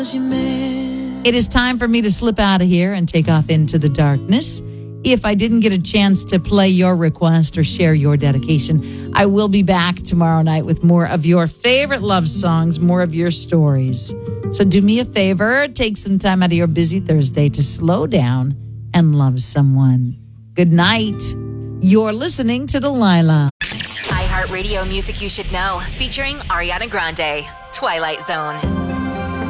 It is time for me to slip out of here and take off into the darkness. If I didn't get a chance to play your request or share your dedication, I will be back tomorrow night with more of your favorite love songs, more of your stories. So do me a favor, take some time out of your busy Thursday to slow down and love someone. Good night. You're listening to Delilah. iHeartRadio Music You Should Know, featuring Ariana Grande, Twilight Zone.